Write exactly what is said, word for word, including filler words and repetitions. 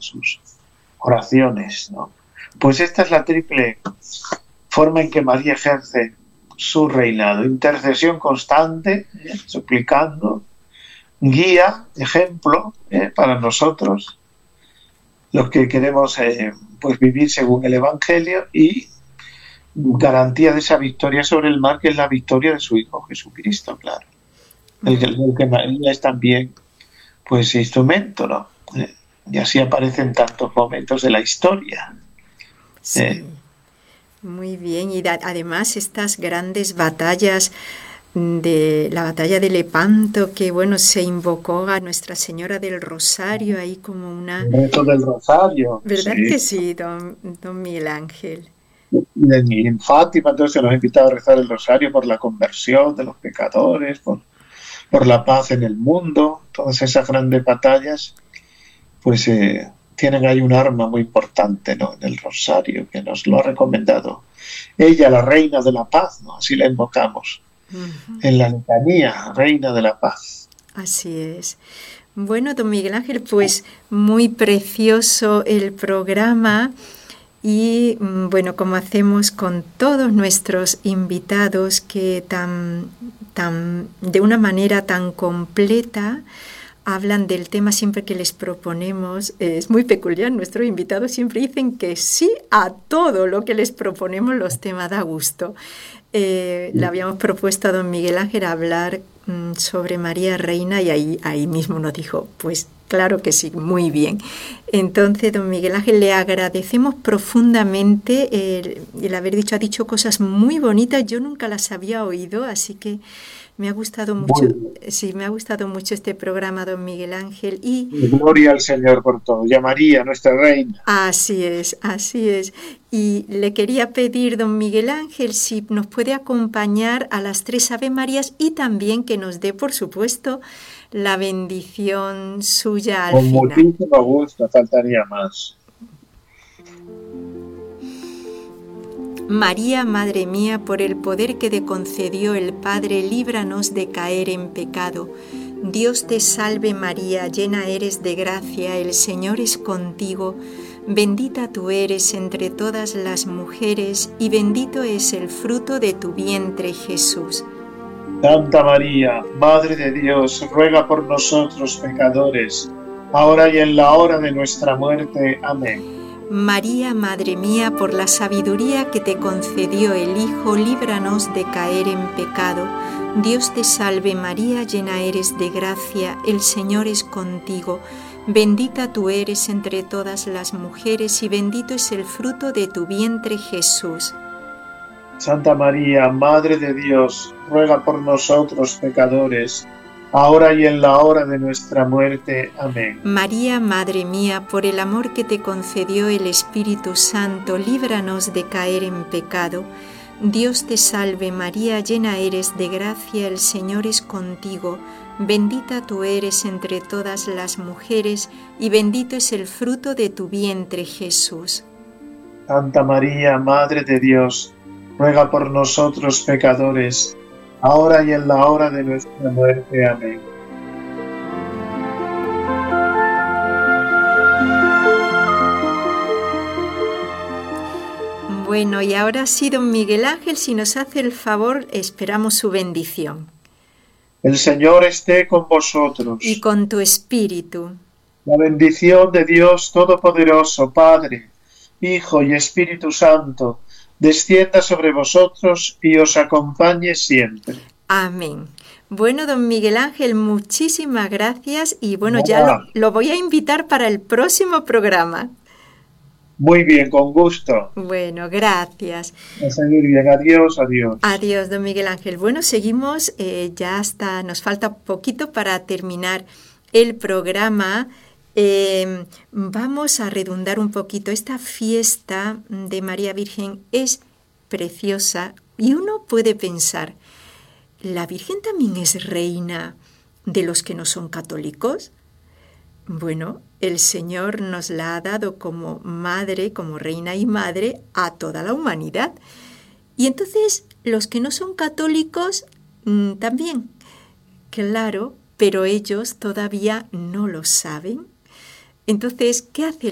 sus oraciones, ¿no? Pues esta es la triple forma en que María ejerce su reinado: intercesión constante, ¿eh? suplicando, guía, ejemplo, ¿eh? para nosotros, los que queremos eh, pues vivir según el Evangelio, y garantía de esa victoria sobre el mal, que es la victoria de su Hijo Jesucristo, claro. El que, el que María es también pues instrumento, ¿no? Eh, y así aparecen tantos momentos de la historia. Sí, Eh, muy bien. Y da, además estas grandes batallas de la batalla de Lepanto, que bueno, se invocó a Nuestra Señora del Rosario ahí como una... el rezo del Rosario, ¿Verdad sí. que sí, don, don Miguel Ángel? Y en, y en Fátima, entonces se nos ha invitado a rezar el Rosario por la conversión de los pecadores, por, por la paz en el mundo. Todas esas grandes batallas, pues eh, tienen ahí un arma muy importante, ¿no? En el Rosario, que nos lo ha recomendado ella, la Reina de la Paz, ¿no? Así la invocamos. Uh-huh. En la letanía, Reina de la Paz. Así es. Bueno, don Miguel Ángel, pues muy precioso el programa y bueno, como hacemos con todos nuestros invitados, que tan, tan, de una manera tan completa hablan del tema siempre que les proponemos. Es muy peculiar, nuestros invitados siempre dicen que sí a todo lo que les proponemos, los temas da gusto. Eh, le habíamos propuesto a don Miguel Ángel hablar mmm, sobre María Reina y ahí, ahí mismo nos dijo, pues claro que sí, muy bien. Entonces, don Miguel Ángel, le agradecemos profundamente el, el haber dicho, ha dicho cosas muy bonitas, yo nunca las había oído, así que me ha gustado mucho, sí, me ha gustado mucho este programa, don Miguel Ángel. Y gloria al Señor por todo, y a María, nuestra Reina. Así es, así es. Y le quería pedir, don Miguel Ángel, si nos puede acompañar a las tres Ave Marías y también que nos dé, por supuesto, la bendición suya al Con final. muchísimo gusto, faltaría más. María, Madre mía, por el poder que te concedió el Padre, líbranos de caer en pecado. Dios te salve María, llena eres de gracia, el Señor es contigo. Bendita tú eres entre todas las mujeres y bendito es el fruto de tu vientre, Jesús. Santa María, Madre de Dios, ruega por nosotros pecadores, ahora y en la hora de nuestra muerte. Amén. María, Madre mía, por la sabiduría que te concedió el Hijo, líbranos de caer en pecado. Dios te salve María, llena eres de gracia, el Señor es contigo. Bendita tú eres entre todas las mujeres y bendito es el fruto de tu vientre, Jesús. Santa María, Madre de Dios, ruega por nosotros pecadores, ahora y en la hora de nuestra muerte. Amén. María, Madre mía, por el amor que te concedió el Espíritu Santo, líbranos de caer en pecado. Dios te salve María, llena eres de gracia, el Señor es contigo. Bendita tú eres entre todas las mujeres y bendito es el fruto de tu vientre, Jesús. Santa María, Madre de Dios, ruega por nosotros pecadores, ahora y en la hora de nuestra muerte. Amén. Bueno, y ahora sí, don Miguel Ángel, si nos hace el favor, esperamos su bendición. El Señor esté con vosotros. Y con tu espíritu. La bendición de Dios Todopoderoso, Padre, Hijo y Espíritu Santo, descienda sobre vosotros y os acompañe siempre. Amén. Bueno, don Miguel Ángel, muchísimas gracias y bueno, Hola. ya lo, lo voy a invitar para el próximo programa. Muy bien, con gusto. Bueno, gracias. A seguir bien, adiós, adiós. Adiós, don Miguel Ángel. Bueno, seguimos, eh, ya hasta, nos falta poquito para terminar el programa. Eh, vamos a redundar un poquito. Esta fiesta de María Virgen es preciosa y uno puede pensar, ¿la Virgen también es reina de los que no son católicos? Bueno, el Señor nos la ha dado como madre, como reina y madre a toda la humanidad. Y entonces los que no son católicos mmm, también, claro, pero ellos todavía no lo saben. Entonces, ¿qué hace